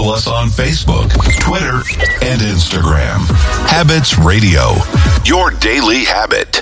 Follow us on Facebook, Twitter, and Instagram. Habits Radio, your daily habit.